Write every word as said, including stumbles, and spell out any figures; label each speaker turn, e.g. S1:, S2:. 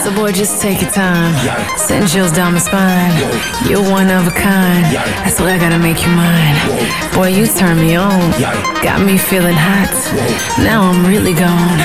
S1: So boy, just take your time. Send chills down my spine. You're one of a kind. That's why I gotta make you mine. Boy, you turn me on. Got me feeling hot. Now I'm really gone.